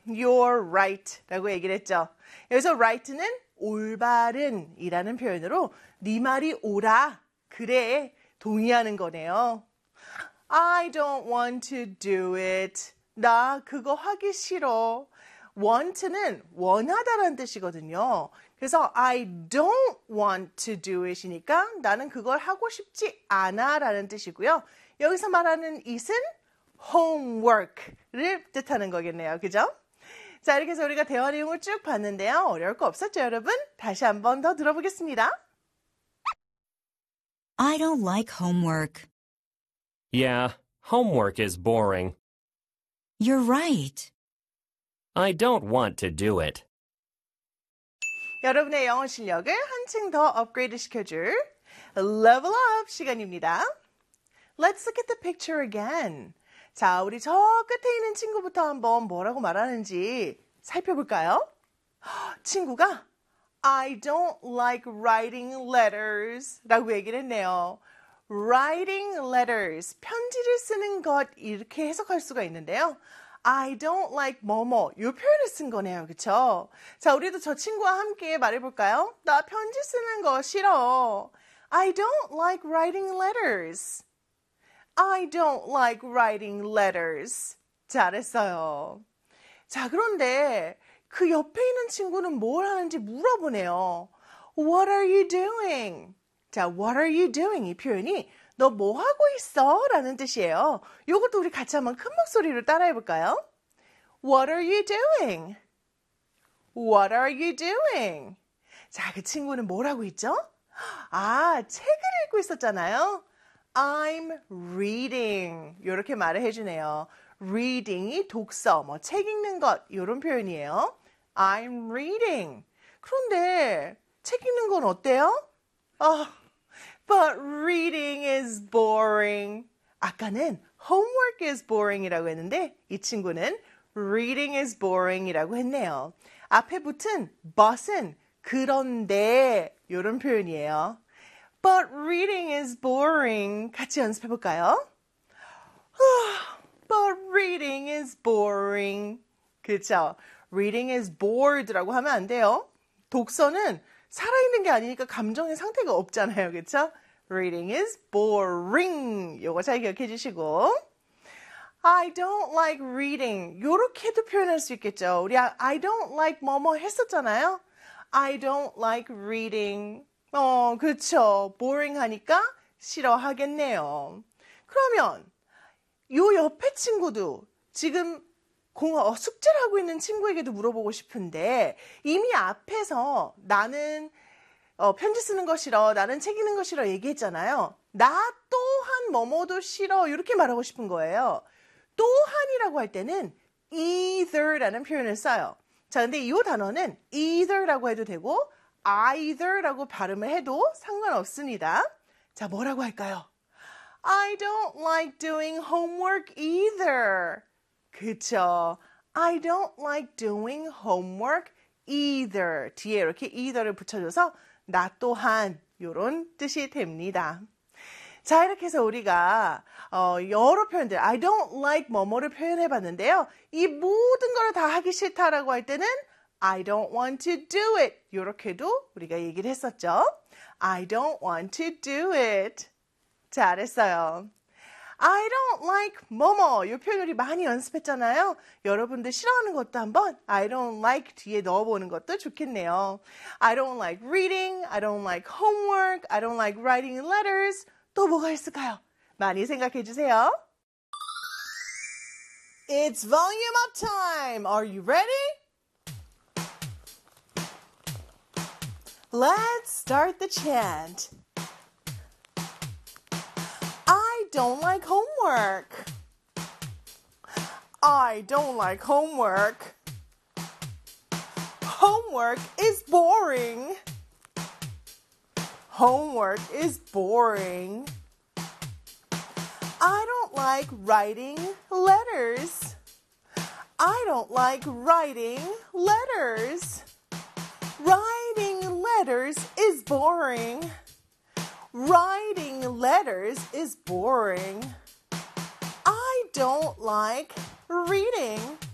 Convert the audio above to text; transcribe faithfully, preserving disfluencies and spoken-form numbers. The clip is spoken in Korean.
you're right 라고 얘기를 했죠. 여기서 right는 올바른 이라는 표현으로 네 말이 옳아, 그래, 동의하는 거네요. I don't want to do it. 나 그거 하기 싫어. want는 원하다라는 뜻이거든요. 그래서 I don't want to do it이니까 나는 그걸 하고 싶지 않아 라는 뜻이고요. 여기서 말하는 it은 homework를 뜻하는 거겠네요. 그죠? 자, 이렇게 해서 우리가 대화 내용을 쭉 봤는데요. 어려울 거 없었죠, 여러분? 다시 한 번 더 들어보겠습니다. I don't like homework. Yeah, homework is boring. You're right. I don't want to do it. 여러분의 영어 실력을 한층 더 업그레이드 시켜줄 Level Up 시간입니다. Let's look at the picture again. 자, 우리 저 끝에 있는 친구부터 한번 뭐라고 말하는지 살펴볼까요? 친구가 I don't like writing letters 라고 얘기를 했네요. Writing letters, 편지를 쓰는 것 이렇게 해석할 수가 있는데요. I don't like 뭐뭐 이 표현을 쓴 거네요. 그쵸? 자, 우리도 저 친구와 함께 말해볼까요? 나 편지 쓰는 거 싫어. I don't like writing letters. I don't like writing letters. 잘했어요. 자, 그런데 그 옆에 있는 친구는 뭘 하는지 물어보네요. What are you doing? 자, what are you doing? 이 표현이 너 뭐 하고 있어? 라는 뜻이에요. 이것도 우리 같이 한번 큰 목소리로 따라해볼까요? What are you doing? What are you doing? 자, 그 친구는 뭘 하고 있죠? 아, 책을 읽고 있었잖아요. I'm reading. 이렇게 말을 해주네요. reading이 독서, 뭐 책 읽는 것 이런 표현이에요. I'm reading. 그런데 책 읽는 건 어때요? 아, but reading is boring. 아까는 homework is boring이라고 했는데 이 친구는 reading is boring이라고 했네요. 앞에 붙은 but은 그런데 이런 표현이에요. But reading is boring. 같이 연습해 볼까요? But reading is boring. 그렇죠? Reading is bored라고 하면 안 돼요. 독서는 살아있는 게 아니니까 감정의 상태가 없잖아요. 그렇죠? Reading is boring. 요거 잘 기억해 주시고. I don't like reading. 요렇게도 표현할 수 있겠죠. 우리 I don't like 뭐뭐 했었잖아요. I don't like reading. 어, 그렇죠. boring 하니까 싫어하겠네요. 그러면 요 옆에 친구도 지금 공어 숙제를 하고 있는 친구에게도 물어보고 싶은데 이미 앞에서 나는 어, 편지 쓰는 거 싫어, 나는 책 읽는 거 싫어 얘기했잖아요. 나 또한 뭐뭐도 싫어 이렇게 말하고 싶은 거예요. 또한이라고 할 때는 either라는 표현을 써요. 자, 근데 이 단어는 either라고 해도 되고 either라고 발음을 해도 상관없습니다. 자, 뭐라고 할까요? I don't like doing homework either. 그쵸? I don't like doing homework either. 뒤에 이렇게 either를 붙여줘서 나 또한 이런 뜻이 됩니다. 자, 이렇게 해서 우리가 어, 여러 표현들 I don't like 뭐뭐를 표현해봤는데요. 이 모든 걸 다 하기 싫다라고 할 때는 I don't want to do it. 이렇게도 우리가 얘기를 했었죠. I don't want to do it. 잘했어요. I don't like 뭐뭐 이 표현 우리 많이 연습했잖아요. 여러분들 싫어하는 것도 한번 I don't like 뒤에 넣어보는 것도 좋겠네요. I don't like reading, I don't like homework, I don't like writing letters. 또 뭐가 있을까요? 많이 생각해 주세요. It's volume up time. Are you ready? Let's start the chant. I don't like homework. I don't like homework. Homework is boring. Homework is boring. I don't like writing letters. I don't like writing letters. Writing letters is boring. Writing letters is boring. I don't like reading.